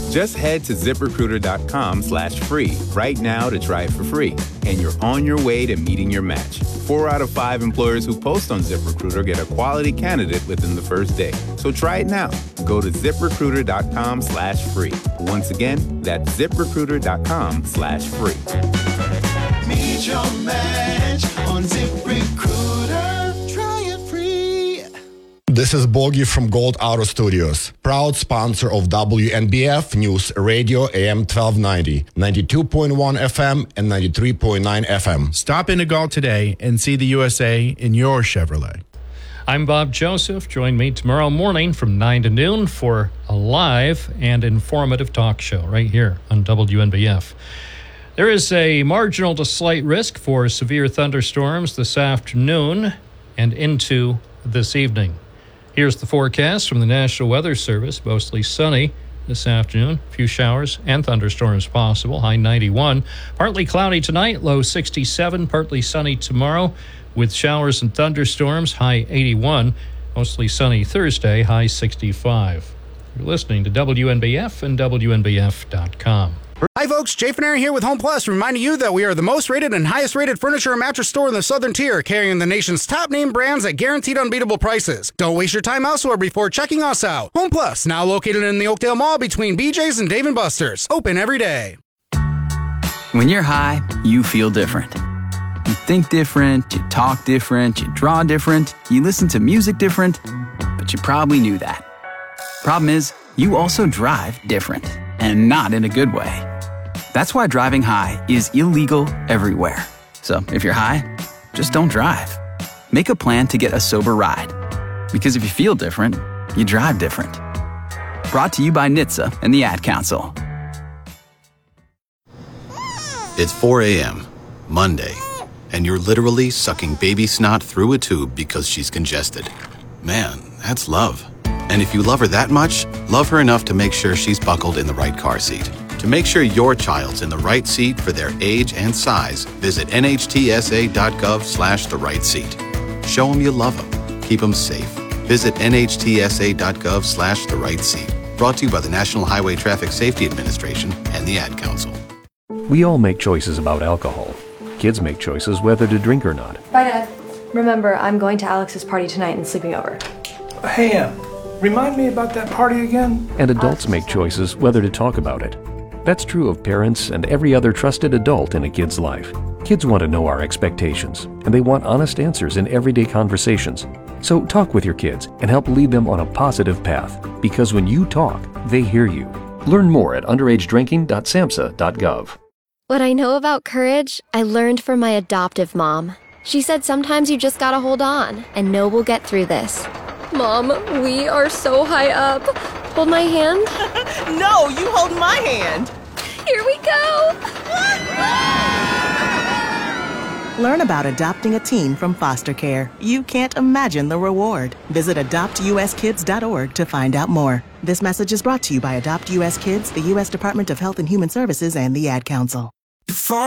Just head to ZipRecruiter.com/free right now to try it for free. And you're on your way to meeting your match. 4 out of 5 employers who post on ZipRecruiter get a quality candidate within the first day. So try it now. Go to ZipRecruiter.com/free. Once again, that's ZipRecruiter.com/free. Meet your match on ZipRecruiter. Try it free. This is Bogi from Gold Auto Studios, proud sponsor of WNBF News Radio AM 1290, 92.1 FM and 93.9 FM. Stop into Galt today and see the USA in your Chevrolet. I'm Bob Joseph. Join me tomorrow morning from 9 to noon for a live and informative talk show right here on WNBF. There is a marginal to slight risk for severe thunderstorms this afternoon and into this evening. Here's the forecast from the National Weather Service. Mostly sunny this afternoon. A few showers and thunderstorms possible. High 91. Partly cloudy tonight. Low 67. Partly sunny tomorrow with showers and thunderstorms. High 81. Mostly sunny Thursday. High 65. You're listening to WNBF and WNBF.com. Hi folks, Jay Fanera here with Home Plus, reminding you that we are the most rated and highest rated furniture and mattress store in the Southern Tier, carrying the nation's top name brands at guaranteed unbeatable prices. Don't waste your time elsewhere before checking us out. Home Plus, now located in the Oakdale Mall between BJ's and Dave & Buster's. Open every day. When you're high, you feel different. You think different, you talk different, you draw different, you listen to music different, but you probably knew that. Problem is, you also drive different, and not in a good way. That's why driving high is illegal everywhere. So if you're high, just don't drive. Make a plan to get a sober ride. Because if you feel different, you drive different. Brought to you by NHTSA and the Ad Council. It's 4 a.m., Monday, and you're literally sucking baby snot through a tube because she's congested. Man, that's love. And if you love her that much, love her enough to make sure she's buckled in the right car seat. To make sure your child's in the right seat for their age and size, visit nhtsa.gov/the right seat. Show them you love them. Keep them safe. Visit nhtsa.gov/the right seat. Brought to you by the National Highway Traffic Safety Administration and the Ad Council. We all make choices about alcohol. Kids make choices whether to drink or not. Bye, Dad. Remember, I'm going to Alex's party tonight and sleeping over. Hey, remind me about that party again? And adults make choices whether to talk about it. That's true of parents and every other trusted adult in a kid's life. Kids want to know our expectations, and they want honest answers in everyday conversations. So talk with your kids and help lead them on a positive path, because when you talk, they hear you. Learn more at underagedrinking.samhsa.gov. What I know about courage, I learned from my adoptive mom. She said sometimes you just gotta hold on and know we'll get through this. Mom, we are so high up. Hold my hand. No, you hold my hand. Here we go. Learn about adopting a teen from foster care. You can't imagine the reward. Visit adoptuskids.org to find out more. This message is brought to you by Adopt US Kids, the U.S. Department of Health and Human Services, and the Ad Council.